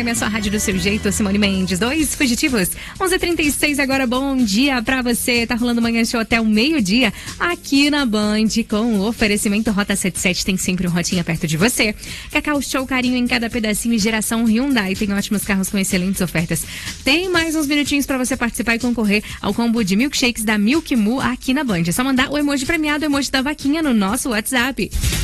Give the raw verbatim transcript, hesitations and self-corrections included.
M, a sua rádio do seu jeito, Simone Mendes. Dois fugitivos, onze e trinta e seis agora, bom dia pra você. Tá rolando Manhã Show até o meio-dia aqui na Band, com o oferecimento Rota setenta e sete, tem sempre um Rotinha perto de você. Cacau Show, carinho em cada pedacinho e geração Hyundai, tem ótimos carros com excelentes ofertas. Tem mais uns minutinhos pra você participar e concorrer ao combo de milkshakes da Milk Moo aqui na Band. É só mandar o emoji premiado, o emoji da vaquinha no nosso WhatsApp.